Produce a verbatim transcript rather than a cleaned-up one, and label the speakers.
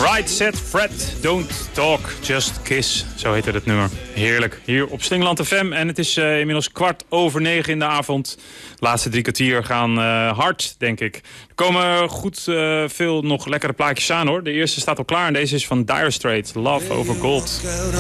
Speaker 1: Right, set, fret, don't talk, just kiss. Zo heette het nummer. Heerlijk. Hier op Slingeland F M. En het is uh, inmiddels kwart over negen in de avond. De laatste drie kwartier gaan uh, hard, denk ik. Er komen goed uh, veel nog lekkere plaatjes aan, hoor. De eerste staat al klaar en deze is van Dire Straits. Love Over Gold.